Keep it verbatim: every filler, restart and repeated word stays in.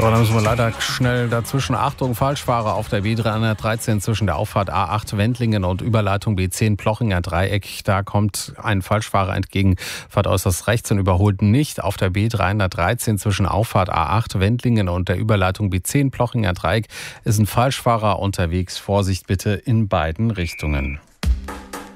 So, dann müssen wir leider schnell dazwischen. Achtung, Falschfahrer auf der B dreihundertdreizehn zwischen der Auffahrt A acht Wendlingen und Überleitung B zehn Plochinger Dreieck. Da kommt ein Falschfahrer entgegen, fahrt äußerst rechts und überholt nicht. Auf der B dreihundertdreizehn zwischen Auffahrt A acht Wendlingen und der Überleitung B zehn Plochinger Dreieck ist ein Falschfahrer unterwegs. Vorsicht bitte in beiden Richtungen.